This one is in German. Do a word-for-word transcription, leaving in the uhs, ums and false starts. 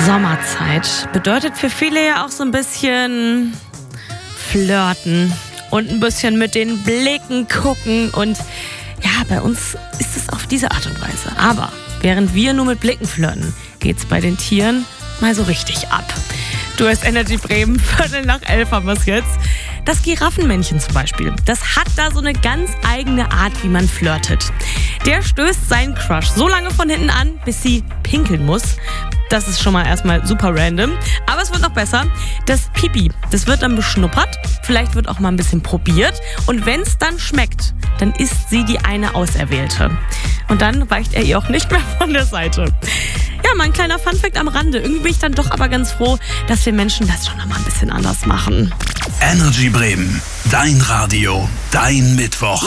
Sommerzeit bedeutet für viele ja auch so ein bisschen flirten und ein bisschen mit den Blicken gucken. Und ja, bei uns ist es auf diese Art und Weise. Aber während wir nur mit Blicken flirten, geht's bei den Tieren mal so richtig ab. Du hast Energy Bremen, Viertel nach elf haben wir es jetzt. Das Giraffenmännchen zum Beispiel, das hat da so eine ganz eigene Art, wie man flirtet. Der stößt seinen Crush so lange von hinten an, bis sie pinkeln muss. Das ist schon mal erstmal super random. Aber es wird noch besser. Das Pipi, das wird dann beschnuppert. Vielleicht wird auch mal ein bisschen probiert. Und wenn es dann schmeckt, dann ist sie die eine Auserwählte. Und dann weicht er ihr auch nicht mehr von der Seite. Ja, mal ein kleiner Funfact am Rande. Irgendwie bin ich dann doch aber ganz froh, dass wir Menschen das schon noch mal ein bisschen anders machen. Energy Bremen, dein Radio, dein Mittwoch.